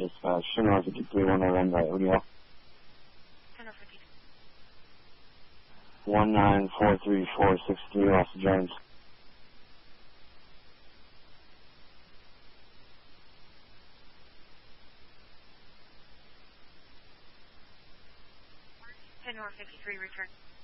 Dispatch, Shinor 53-101 right, what do you want? 1943463, Los Jones. North 53, return.